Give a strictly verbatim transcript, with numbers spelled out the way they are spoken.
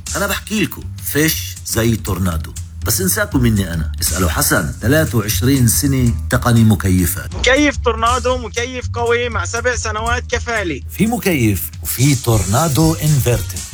أنا بحكي لكم فيش زي تورنادو، بس انساكم مني أنا. اسألوا حسن، ثلاثة وعشرين سنة تقني مكيفات. مكيف تورنادو، مكيف قوي مع سبع سنوات كفالي. في مكيف وفي تورنادو انفرتر